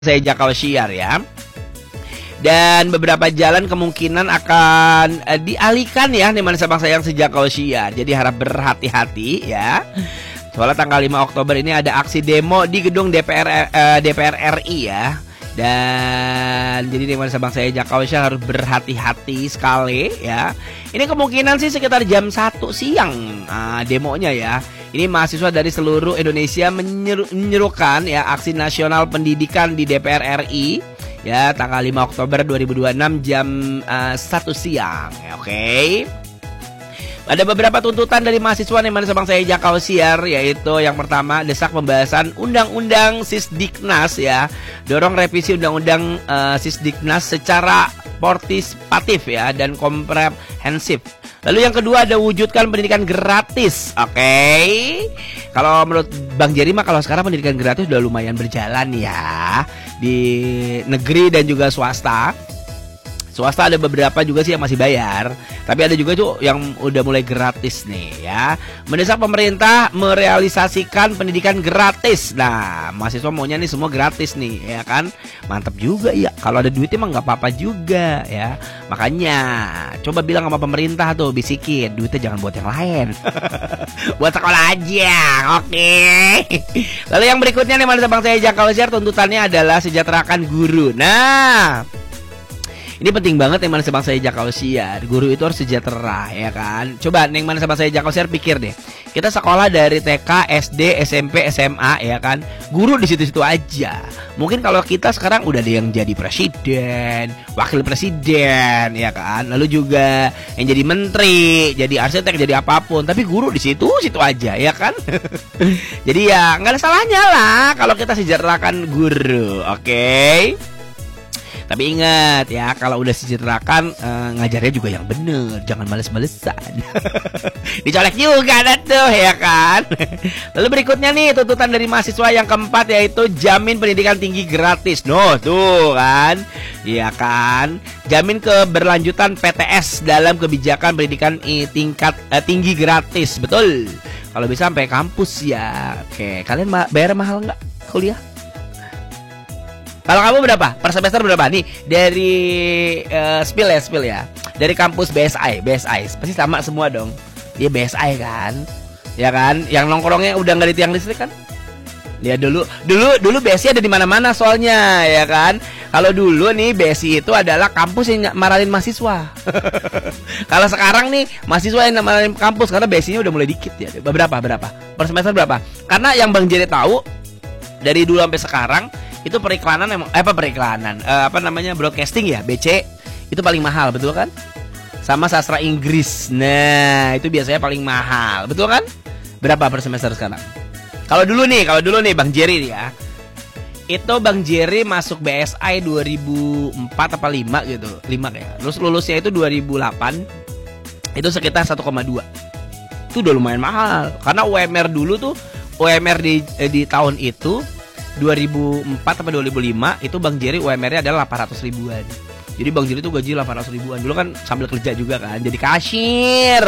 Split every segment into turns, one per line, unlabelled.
saya Jakau Siar ya. Dan beberapa jalan kemungkinan akan dialihkan ya nih Sabang sayang sejakau Siar. Jadi harap berhati-hati ya. Soalnya tanggal 5 Oktober ini ada aksi demo di gedung DPR RI ya. Dan jadi nih Sabang saya Jakau Siar harus berhati-hati sekali ya. Ini kemungkinan sih sekitar jam 1 siang demonya ya. Ini mahasiswa dari seluruh Indonesia menyerukan ya aksi nasional pendidikan di DPR RI ya tanggal 5 Oktober 2026 jam 1 siang. Oke. Ada beberapa tuntutan dari mahasiswa nih Sabang saya Jakau Siar, yaitu yang pertama desak pembahasan Undang-Undang Sisdiknas ya. Dorong revisi Undang-Undang Sisdiknas secara partisipatif ya dan komprehensif. Lalu yang kedua ada wujudkan pendidikan gratis. Oke. Kalau menurut Bang Jerry mah kalau sekarang pendidikan gratis udah lumayan berjalan ya di negeri dan juga swasta. Swasta ada beberapa juga sih yang masih bayar, tapi ada juga tuh yang udah mulai gratis nih ya. Mendesak pemerintah merealisasikan pendidikan gratis. Nah, mahasiswa maunya nih semua gratis nih ya kan. Mantap juga ya. Kalau ada duitnya emang nggak apa-apa juga ya. Makanya coba bilang sama pemerintah tuh, bisikin duitnya jangan buat yang lain. Buat sekolah aja. Oke. Lalu yang berikutnya nih Sabang saya Jakau Siar, tuntutannya adalah sejahterakan guru. Nah, ini penting banget yang Sabang saya Jakau Siar. Guru itu harus sejahtera ya kan. Coba neng Sabang saya Jakau Siar pikir deh. Kita sekolah dari TK, SD, SMP, SMA ya kan. Guru di situ-situ aja. Mungkin kalau kita sekarang udah ada yang jadi presiden, wakil presiden ya kan. Lalu juga yang jadi menteri, jadi arsitek, jadi apapun. Tapi guru di situ-situ aja ya kan. Jadi ya nggak ada salahnya lah kalau kita sejahterakan guru. Oke. Tapi ingat ya, kalau udah sejahterakan ngajarnya juga yang bener, jangan males-malesan. Dicolek juga ada tuh ya kan. Lalu berikutnya nih tuntutan dari mahasiswa yang keempat, yaitu jamin pendidikan tinggi gratis. Noh tuh kan, iya kan. Jamin keberlanjutan PTS dalam kebijakan pendidikan tingkat tinggi gratis, betul. Kalau bisa sampai kampus ya. Oke, kalian bayar mahal nggak kuliah? Kalau kamu berapa? Per semester berapa? Nih dari spill ya. Dari kampus BSI pasti sama semua dong. Dia BSI kan, ya kan? Yang nongkrongnya udah nggak di tiang listrik kan? Lihat dulu BSI ada di mana-mana soalnya, ya kan? Kalau dulu nih BSI itu adalah kampus yang marahin mahasiswa. Kalau sekarang nih mahasiswa yang marahin kampus karena BSI-nya udah mulai dikit ya. Berapa? Per semester berapa? Karena yang Bang Jerry tahu dari dulu sampai sekarang itu periklanan broadcasting ya, BC itu paling mahal, betul kan? Sama sastra Inggris. Nah, itu biasanya paling mahal, betul kan? Berapa per semester sekarang? Kalau dulu nih Bang Jerry ya. Itu Bang Jerry masuk BSI 2004 apa 5 gitu. 5 kayak. Terus lulusnya itu 2008. Itu sekitar 1,2. Itu udah lumayan mahal. Karena UMR dulu tuh, UMR di tahun itu 2004 atau 2005 itu Bang Jerry UMR-nya adalah 800 ribuan. Jadi Bang Jerry tuh gaji 800 ribuan. Dulu kan sambil kerja juga kan, jadi kasir.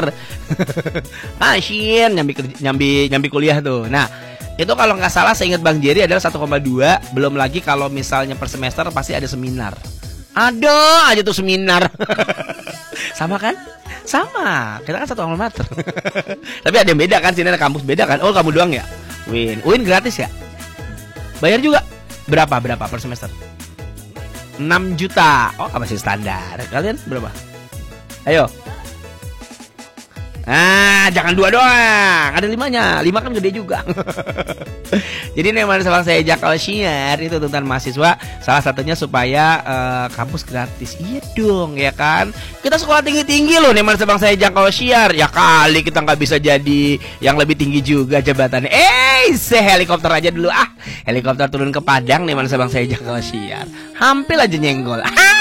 Kasir nyambi kuliah tuh. Nah, itu kalau nggak salah saya ingat Bang Jerry adalah 1,2. Belum lagi kalau misalnya per semester pasti ada seminar. Ada aja tuh seminar. Sama kan? Sama. Kita kan satu alma mater. Tapi ada yang beda kan, sini ada kampus beda kan. Oh, kamu doang ya? UIN gratis ya? Bayar juga. Berapa per semester? 6 juta. Oh, masih standar. Kalian berapa? Ayo. Jangan 2 doang. Ada 5-nya. 5 kan gede juga. Jadi nih Sabang saya Jakau Siar itu tuntutan mahasiswa, salah satunya supaya kampus gratis. Iya dong ya kan. Kita sekolah tinggi-tinggi loh nih Sabang saya Jakau Siar. Ya kali kita nggak bisa jadi yang lebih tinggi juga jabatannya. Helikopter aja dulu. Helikopter turun ke Padang nih Sabang saya Jakau Siar. Hampir aja nyenggol.